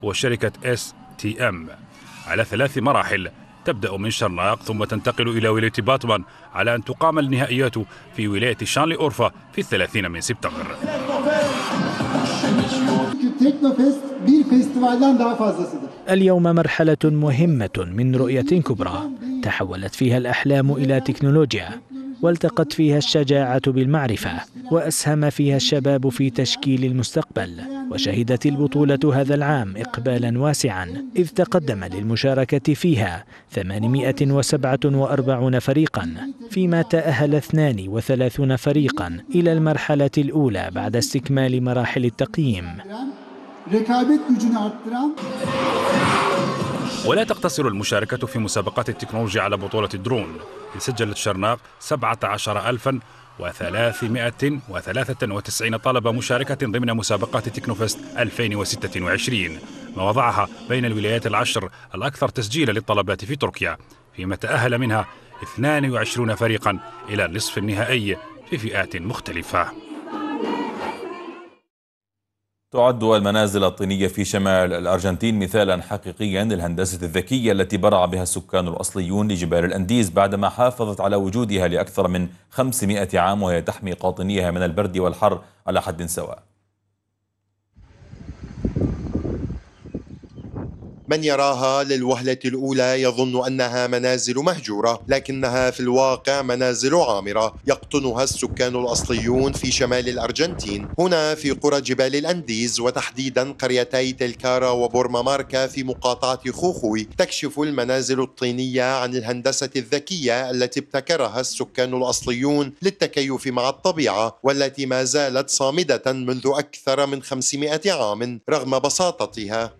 وشركة STM على 3 مراحل، تبدأ من شرناق ثم تنتقل إلى ولاية باتمان، على أن تقام النهائيات في ولاية شانلي أورفا في 30 من سبتمبر. اليوم مرحلة مهمة من رؤية كبرى تحولت فيها الأحلام إلى تكنولوجيا، والتقت فيها الشجاعة بالمعرفة، وأسهم فيها الشباب في تشكيل المستقبل. وشهدت البطولة هذا العام إقبالا واسعا، إذ تقدم للمشاركة فيها 847 فريقا، فيما تأهل 32 فريقا إلى المرحلة الأولى بعد استكمال مراحل التقييم. ولا تقتصر المشاركة في مسابقات التكنولوجيا على بطولة الدرون، سجلت شرناق 17393 طلبة مشاركة ضمن مسابقات تكنوفست 2026، ما وضعها بين الولايات ال10 الأكثر تسجيلا للطلبات في تركيا، فيما تأهل منها 22 فريقا إلى النصف النهائي في فئات مختلفة. تعد المنازل الطينية في شمال الأرجنتين مثالا حقيقيا للهندسة الذكية التي برع بها السكان الأصليون لجبال الأنديز بعدما حافظت على وجودها لأكثر من 500 عام، وهي تحمي قاطنيها من البرد والحر على حد سواء. من يراها للوهلة الأولى يظن أنها منازل مهجورة، لكنها في الواقع منازل عامرة يقطنها السكان الأصليون في شمال الأرجنتين، هنا في قرى جبال الأنديز، وتحديدا قريتي تلكارا وبورماماركا في مقاطعة خوخوي. تكشف المنازل الطينية عن الهندسة الذكية التي ابتكرها السكان الأصليون للتكيف مع الطبيعة، والتي ما زالت صامدة منذ أكثر من 500 عام رغم بساطتها.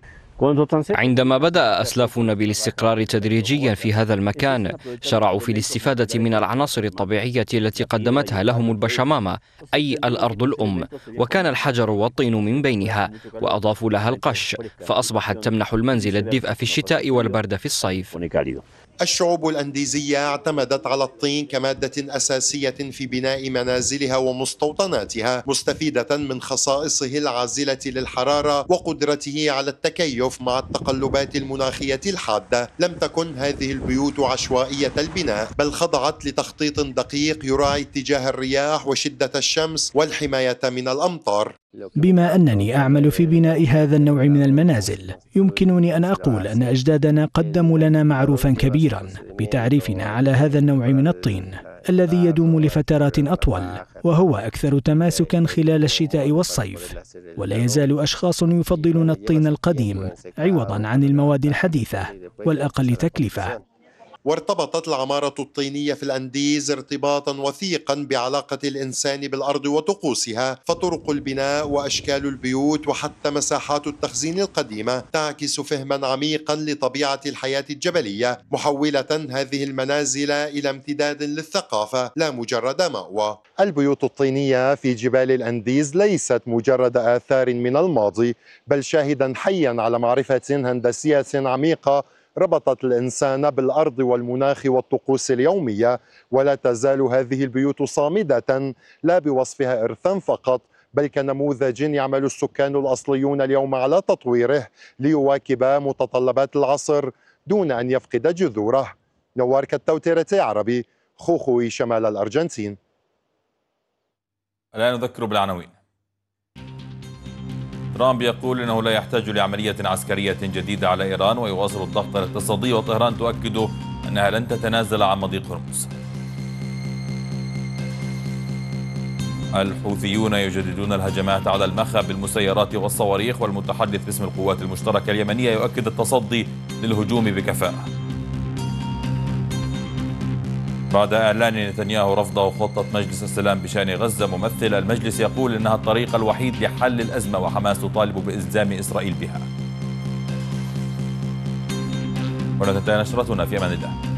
عندما بدأ أسلافنا بالاستقرار تدريجيا في هذا المكان، شرعوا في الاستفادة من العناصر الطبيعية التي قدمتها لهم البشمامة، أي الأرض الأم، وكان الحجر والطين من بينها، وأضافوا لها القش، فأصبحت تمنح المنزل الدفء في الشتاء والبرد في الصيف. الشعوب الأنديزية اعتمدت على الطين كمادة أساسية في بناء منازلها ومستوطناتها، مستفيدة من خصائصه العازلة للحرارة وقدرته على التكيف مع التقلبات المناخية الحادة. لم تكن هذه البيوت عشوائية البناء، بل خضعت لتخطيط دقيق يراعي اتجاه الرياح وشدة الشمس والحماية من الأمطار. بما أنني أعمل في بناء هذا النوع من المنازل، يمكنني أن أقول أن أجدادنا قدموا لنا معروفا كبيرا بتعريفنا على هذا النوع من الطين الذي يدوم لفترات أطول، وهو أكثر تماسكا خلال الشتاء والصيف. ولا يزال أشخاص يفضلون الطين القديم عوضا عن المواد الحديثة والأقل تكلفة. وارتبطت العمارة الطينية في الأنديز ارتباطا وثيقا بعلاقة الإنسان بالأرض وطقوسها، فطرق البناء وأشكال البيوت وحتى مساحات التخزين القديمة تعكس فهما عميقا لطبيعة الحياة الجبلية، محولة هذه المنازل إلى امتداد للثقافة لا مجرد مأوى. البيوت الطينية في جبال الأنديز ليست مجرد آثار من الماضي، بل شاهدا حيا على معرفة هندسية عميقة ربطت الإنسان بالأرض والمناخ والطقوس اليومية. ولا تزال هذه البيوت صامدة لا بوصفها إرثا فقط، بل كنموذج يعمل السكان الأصليون اليوم على تطويره ليواكب متطلبات العصر دون أن يفقد جذوره. نوار كالتوتيرتي عربي، خوخوي، شمال الأرجنتين. الآن نذكر بالعناوين. ترامب يقول إنه لا يحتاج لعملية عسكرية جديدة على إيران، ويواصل الضغط الاقتصادي، وطهران تؤكد أنها لن تتنازل عن مضيق هرمز. الحوثيون يجددون الهجمات على المخا بالمسيرات والصواريخ، والمتحدث باسم القوات المشتركة اليمنية يؤكد التصدي للهجوم بكفاءة. بعد إعلان نتنياهو رفضه خطة مجلس السلام بشأن غزة، ممثل المجلس يقول إنها الطريق الوحيد لحل الأزمة، وحماس تطالب بإلزام إسرائيل بها. وننتهي نشرتنا، في أمان الله.